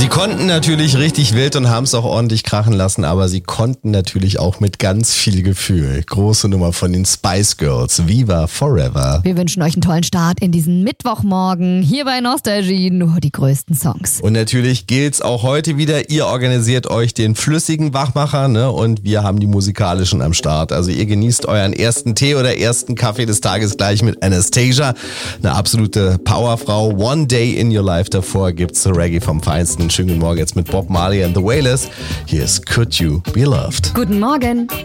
Sie konnten natürlich richtig wild und haben es auch ordentlich krachen lassen, aber sie konnten natürlich auch mit ganz viel Gefühl. Große Nummer von den Spice Girls, Viva Forever. Wir wünschen euch einen tollen Start in diesen Mittwochmorgen. Hier bei Nostalgie nur die größten Songs. Und natürlich gilt's auch heute wieder, ihr organisiert euch den flüssigen Wachmacher, ne? Und wir haben die musikalischen am Start. Also ihr genießt euren ersten Tee oder ersten Kaffee des Tages gleich mit Anastasia, eine absolute Powerfrau. One Day in Your Life, davor gibt's Reggae vom Feinsten. Schönen guten Morgen jetzt mit Bob Marley and the Wailers. Hier ist Could You Be Loved. Guten Morgen.